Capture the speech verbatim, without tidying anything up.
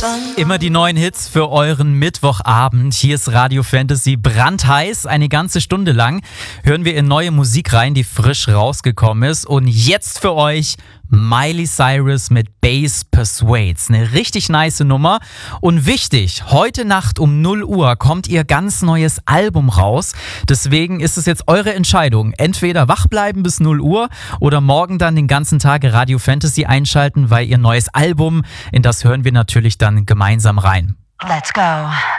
Immer die neuen Hits für euren Mittwochabend. Hier ist Radio Fantasy brandheiß. Eine ganze Stunde lang hören wir in neue Musik rein, die frisch rausgekommen ist. Und jetzt für euch Miley Cyrus mit Bass Persuades. Eine richtig nice Nummer. Und wichtig, heute Nacht um null Uhr kommt ihr ganz neues Album raus. Deswegen ist es jetzt eure Entscheidung. Entweder wach bleiben bis null Uhr oder morgen dann den ganzen Tag Radio Fantasy einschalten, weil ihr neues Album, in das hören wir natürlich dann gemeinsam rein. Let's go.